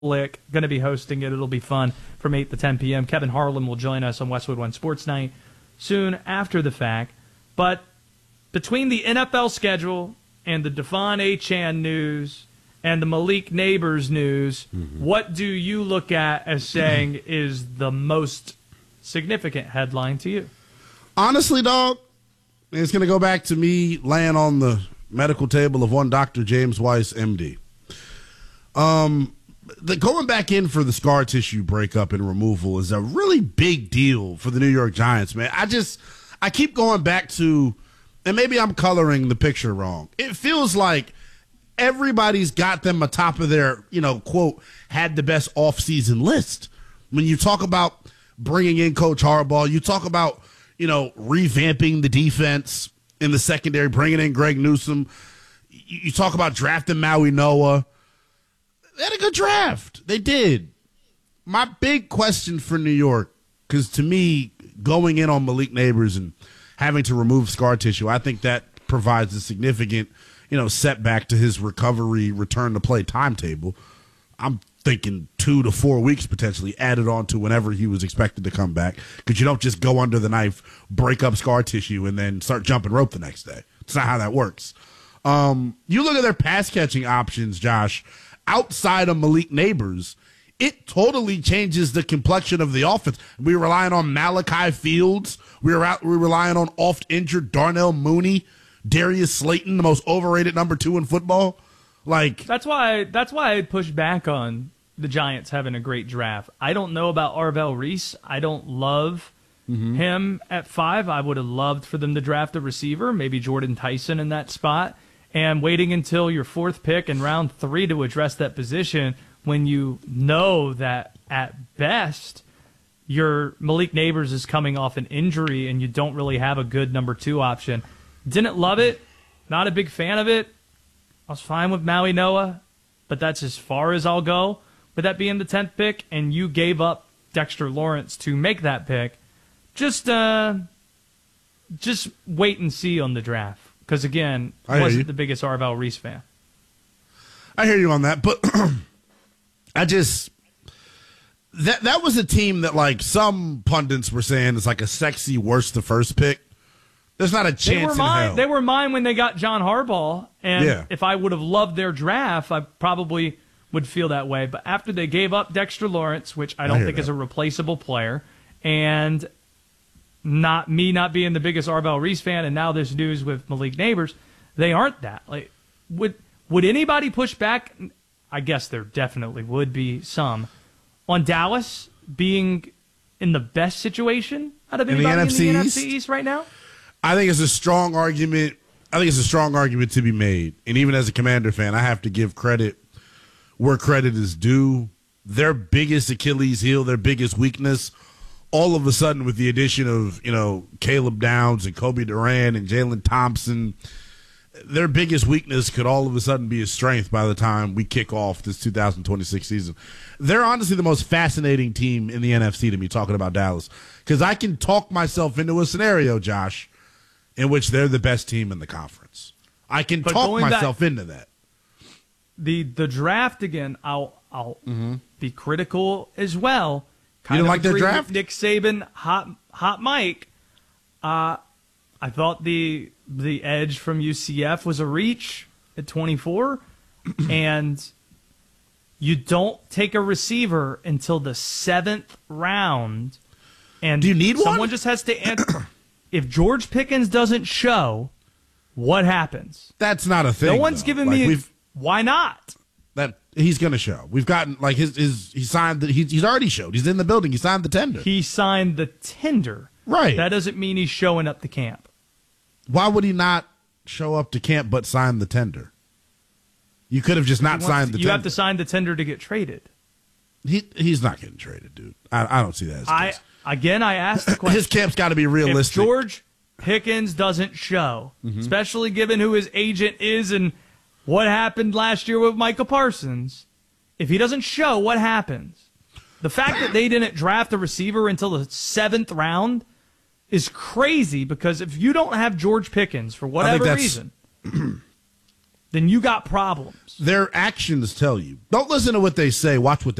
Lick going to be hosting it. It'll be fun from 8 to 10 p.m. Kevin Harlan will join us on Westwood One Sports Night soon after the fact. But between the NFL schedule and the Devon Achane news and the Malik Neighbors news, what do you look at as saying is the most significant headline to you? Honestly, dog, it's going to go back to me laying on the medical table of one Dr. James Weiss, MD. The going back in for the scar tissue breakup and removal is a really big deal for the New York Giants, man. I keep going back to, and maybe I'm coloring the picture wrong. It feels like everybody's got them atop of their, quote, had the best offseason list. When you talk about bringing in Coach Harbaugh, you talk about, revamping the defense in the secondary, bringing in Greg Newsome. You talk about drafting Maui Noah. They had a good draft. They did. My big question for New York, because to me, going in on Malik Neighbors and having to remove scar tissue, I think that provides a significant, setback to his recovery, return to play timetable. I'm thinking 2 to 4 weeks potentially added on to whenever he was expected to come back, because you don't just go under the knife, break up scar tissue, and then start jumping rope the next day. It's not how that works. You look at their pass catching options, Josh. Outside of Malik Neighbors, it totally changes the complexion of the offense. We're relying on Malachi Fields. We're relying on oft-injured Darnell Mooney, Darius Slayton, the most overrated number 2 in football. That's why I pushed back on the Giants having a great draft. I don't know about Arvell Reese. I don't love him at 5. I would have loved for them to draft a receiver, maybe Jordan Tyson in that spot. And waiting until your 4th pick in round 3 to address that position when you know that at best your Malik Neighbors is coming off an injury and you don't really have a good number 2 option. Didn't love it. Not a big fan of it. I was fine with Maui Noah, but that's as far as I'll go with that being the 10th pick, and you gave up Dexter Lawrence to make that pick. Just wait and see on the draft. Because, again, I wasn't the biggest Arvell Reese fan. I hear you on that, but that was a team that, some pundits were saying is like a sexy worse the first pick. There's not a chance in hell. They were mine when they got John Harbaugh, and if I would have loved their draft, I probably would feel that way. But after they gave up Dexter Lawrence, which I don't think is a replaceable player, and not being the biggest Arvell Reese fan, and now there's news with Malik Neighbors, they aren't that. Would anybody push back? I guess there definitely would be some on Dallas being in the best situation out of anybody in the NFC East right now. I think it's a strong argument. To be made, and even as a Commander fan, I have to give credit where credit is due. Their biggest Achilles heel, their biggest weakness, all of a sudden, with the addition of, Caleb Downs and Kobe Durant and Jalen Thompson, their biggest weakness could all of a sudden be a strength by the time we kick off this 2026 season. They're honestly the most fascinating team in the NFC to me, talking about Dallas, because I can talk myself into a scenario, Josh, in which they're the best team in the conference. I can talk myself into that. The draft, again, I'll be critical as well. You didn't like their draft? Nick Saban, hot Mike. I thought the edge from UCF was a reach at 24, and you don't take a receiver until the 7th round. And do you need someone one? Just has to answer. If George Pickens doesn't show, what happens? That's not a thing. No one's giving me. Why not? That he's going to show. We've gotten he signed. He's already showed. He's in the building. He signed the tender. He signed the tender. Right. That doesn't mean he's showing up to camp. Why would he not show up to camp but sign the tender? You could have just not signed the tender. You have to sign the tender to get traded. He's not getting traded, dude. I don't see that as the case. Again, I asked the question. His camp's got to be realistic. If George Pickens doesn't show, especially given who his agent is and what happened last year with Micah Parsons, if he doesn't show, what happens? The fact that they didn't draft a receiver until the 7th round is crazy, because if you don't have George Pickens for whatever reason, then you got problems. Their actions tell you. Don't listen to what they say. Watch what